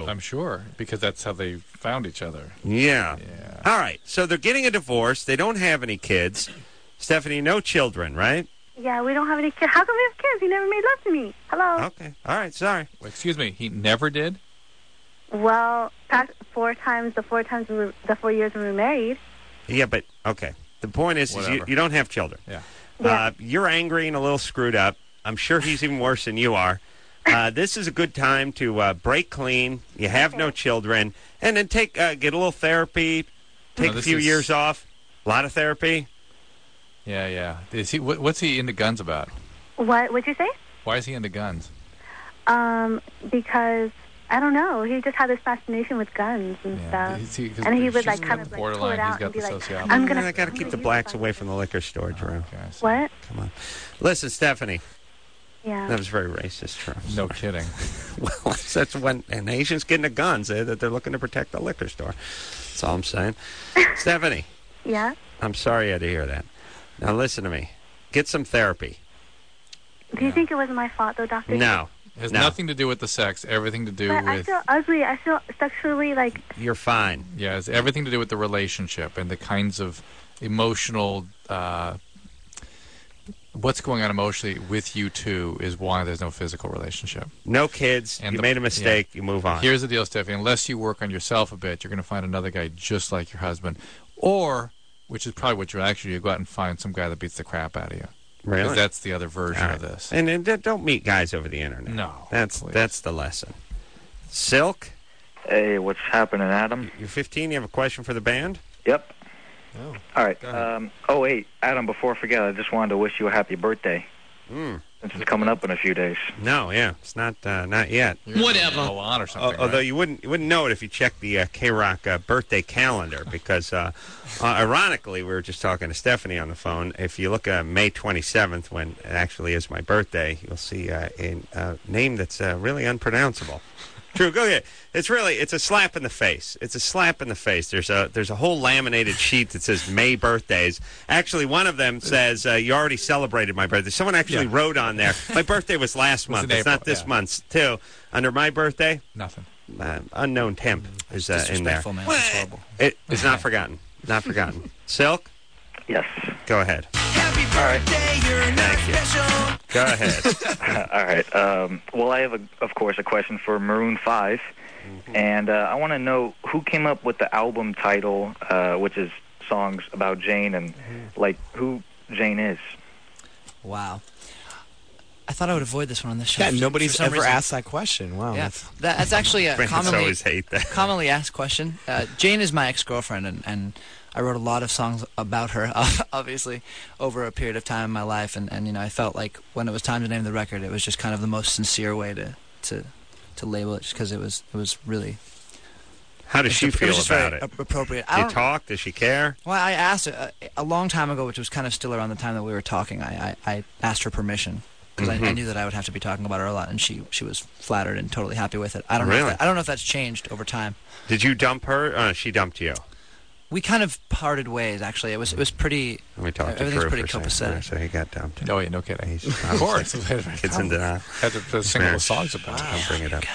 I'm sure, because that's how they found each other. Yeah. Yeah. All right. So they're getting a divorce. They don't have any kids. Stephanie, no children, right? Yeah, we don't have any kids. How come we have kids? He never made love to me. Hello? Okay. All right. Sorry. Well, excuse me, he never did? Well, past the 4 years we were married. Yeah, but, okay. The point is you don't have children. Yeah. You're angry and a little screwed up. I'm sure he's even worse than you are. This is a good time to break clean. You have no children. And then get a little therapy, take a few years off. A lot of therapy. Yeah. Is he? What's he into guns about? What'd you say? Why is he into guns? Because, I don't know. He just had this fascination with guns and stuff. And he would, like, kind of, like, pull it out and be like, I got to keep the blacks away from the liquor store, Drew. What? Come on. Listen, Stephanie. Yeah. That was very racist, Drew. No kidding. Well, that's when an Asian's getting the guns, that they're looking to protect the liquor store. That's all I'm saying. Stephanie. Yeah? I'm sorry you had to hear that. Now, listen to me. Get some therapy. Do you think it was my fault, though, Doctor? No. It has nothing to do with the sex, everything to do with... I feel ugly. I feel sexually, like... You're fine. Yeah, it's everything to do with the relationship and the kinds of emotional... what's going on emotionally with you two is why there's no physical relationship. No kids. You made a mistake. You move on. Here's the deal, Stephanie. Unless you work on yourself a bit, you're going to find another guy just like your husband. Or, which is probably what you go out and find some guy that beats the crap out of you. Really? Because that's the other version of this. And don't meet guys over the internet. No. That's the lesson. Silk? Hey, what's happening, Adam? You're 15. You have a question for the band? Yep. Oh. All right. Hey, Adam, before I forget, I just wanted to wish you a happy birthday. Since it's coming up in a few days. No, yeah. It's not yet. Whatever. Or something, although you wouldn't know it if you checked the K-Rock birthday calendar, because ironically, we were just talking to Stephanie on the phone. If you look at May 27th, when it actually is my birthday, you'll see a name that's really unpronounceable. True, go ahead. It's a slap in the face. It's a slap in the face. There's a whole laminated sheet that says May birthdays. Actually, one of them says you already celebrated my birthday. Someone actually wrote on there. My birthday was last month. It's not this month too. Under my birthday, nothing. Unknown temp is in there. Man. That's horrible. It's not forgotten. Not forgotten. Silk. Yes. Go ahead. Happy birthday, you're not special. Go ahead. All right. Well, I have, of course, a question for Maroon 5. And I want to know who came up with the album title, which is songs about Jane, and, like, who Jane is. Wow. I thought I would avoid this one on this show. Yeah, nobody's ever asked that question. Wow. Yeah, that's actually a always hate that. commonly asked question. Jane is my ex-girlfriend, and I wrote a lot of songs about her, obviously, over a period of time in my life. And I felt like when it was time to name the record, it was just kind of the most sincere way to label it, just because it was really... How does she feel about it? Appropriate. Do you talk? Does she care? Well, I asked her a long time ago, which was kind of still around the time that we were talking. I asked her permission, because I knew that I would have to be talking about her a lot, and she was flattered and totally happy with it. I don't know if that's changed over time. Did you dump her? She dumped you. We kind of parted ways. Actually, it was pretty. We talked to everything's Drew pretty for a copacetic. second. So he got dumped. No, no kidding. Of course, kids in denial. Had to sing all the songs about it. Don't bring it up.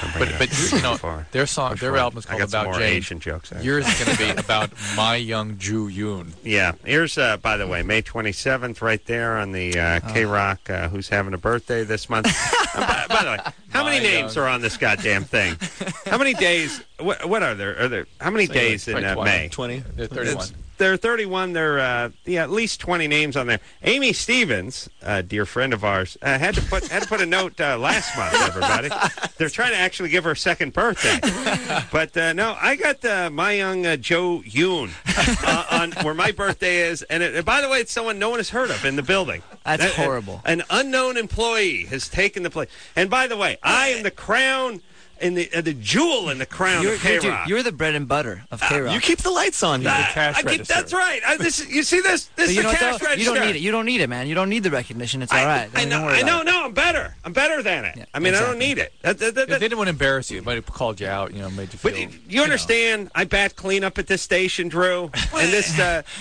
But their album is called About Jane. Asian jokes. Yours is going to be about My Young Ju Yoon. Yeah. Here's, by the way, May 27th, right there on the K-Rock, who's having a birthday this month. By the way, how many names are on this goddamn thing? How many days? What are there? How many days in May? 20. They're 31. There are 31. There are at least 20 names on there. Amy Stevens, a dear friend of ours, had to put a note last month. Everybody, they're trying to actually give her a second birthday, but no, I got my young Jo Yoon on where my birthday is, and by the way, it's someone no one has heard of in the building. That's horrible. An unknown employee has taken the place. And by the way, I am the crown. In the jewel in the crown of K-Rock. You're the bread and butter of K-Rock. You keep the lights on. That's right. You see this? This is the cash register. You don't need it. You don't need it, man. You don't need the recognition. It's all right. I know. No, I'm better. I'm better than it. Yeah, I mean, exactly. I don't need it. They didn't want to embarrass you. They might have called you out. Made you feel. But you understand? I bat clean up at this station, Drew. And this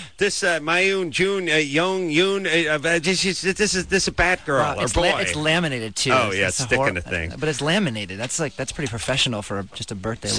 Mayun June Young Yoon. This is a bat girl or boy. It's laminated too. Oh yeah, it's sticking to things. But it's laminated. That's pretty professional for just a birthday.